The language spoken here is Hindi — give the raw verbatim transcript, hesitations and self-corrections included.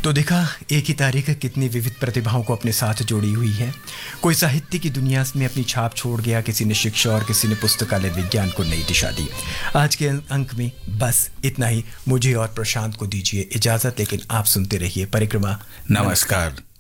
तो देखा, एक ही तारीख कितनी विविध प्रतिभाओं को अपने साथ जोड़ी हुई है। कोई साहित्य की दुनिया में अपनी छाप छोड़ गया, किसी ने शिक्षा और किसी ने पुस्तकालय विज्ञान को नई दिशा दी। आज के अंक में बस इतना ही। मुझे और प्रशांत को दीजिए इजाज़त, लेकिन आप सुनते रहिए परिक्रमा। नमस्कार।